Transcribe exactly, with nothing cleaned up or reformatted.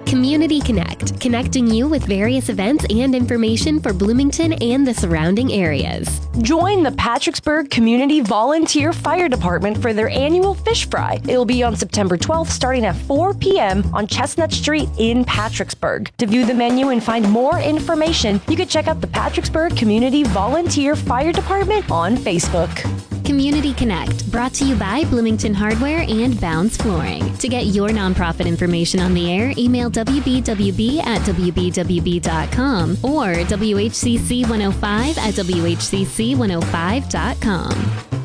Community Connect, connecting you with various events and information for Bloomington and the surrounding areas. Join the Patricksburg Community Volunteer Fire Department for their annual fish fry. It will be on September twelfth starting at four p.m. on Chestnut Street in Patricksburg. To view the menu and find more information, you can check out the Patricksburg Community Volunteer Fire Department on Facebook. Community Connect, brought to you by Bloomington Hardware and Bounds Flooring. To get your nonprofit information on the air, email w b w b at w b w b dot com or W H C C one oh five at w h c c one oh five dot com.